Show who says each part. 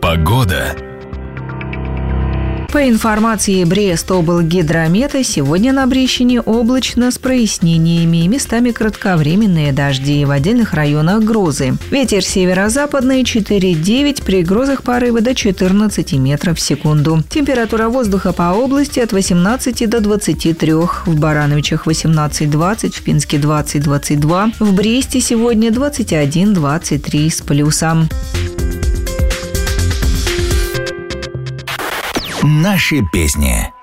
Speaker 1: Погода.
Speaker 2: По информации Брест-облгидромета, сегодня на Брещине облачно с прояснениями, местами кратковременные дожди, в отдельных районах грозы. Ветер северо-западный 4,9, при грозах порывы до 14 метров в секунду. Температура воздуха по области от 18 до 23, в Барановичах 18-20, в Пинске 20-22, в Бресте сегодня 21-23 с плюсом.
Speaker 1: Наши песни.